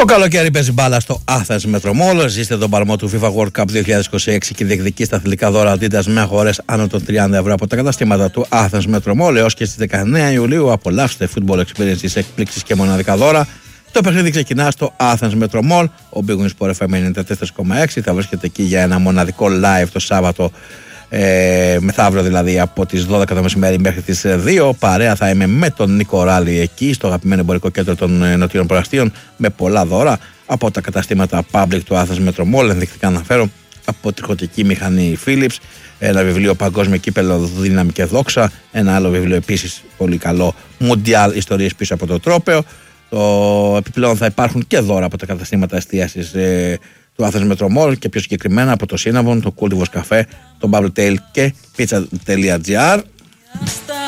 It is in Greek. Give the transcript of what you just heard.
Το καλοκαίρι παίζει μπάλα στο Athens Metro Mall. Ζήστε τον παλμό του FIFA World Cup 2026 και διεκδικήστε αθλητικά δώρα Adidas με αγορές άνω των 30 ευρώ από τα καταστήματα του Athens Metro Mall. Έως και στις 19 Ιουλίου απολαύστε football experiences, εκπλήξεις και μοναδικά δώρα. Το παιχνίδι ξεκινά στο Athens Metro Mall. Ο Big Win Sport FM 94,6 θα βρίσκεται εκεί για ένα μοναδικό live το Σάββατο. Μεθαύριο δηλαδή από τις 12 το μεσημέρι μέχρι τις 2. Παρέα θα είμαι με τον Νίκο Ράλη εκεί στο αγαπημένο εμπορικό κέντρο των Νοτιών Προαστίων με πολλά δώρα από τα καταστήματα Public του Athens Metro Mall. Ενδεικτικά αναφέρω από τριχωτική μηχανή Philips, ένα βιβλίο Παγκόσμιο Κύπελλο Δύναμη και Δόξα, ένα άλλο βιβλίο επίσης πολύ καλό Mundial Ιστορίες πίσω από το τρόπαιο. Επιπλέον θα υπάρχουν και δώρα από τα καταστήματα εστίασης του Athens Metro Mall και πιο συγκεκριμένα από το Cinnabon, το Cultivos Café, το Bubble Tail και pizza.gr.